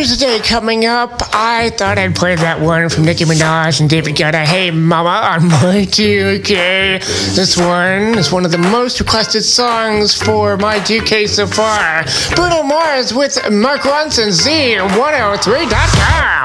Mother's Day coming up, I thought I'd play that one from Nicki Minaj and David Guetta, Hey Mama, on my 2K. This one is one of the most requested songs for my 2K so far. Bruno Mars with Mark Ronson, Z103.com.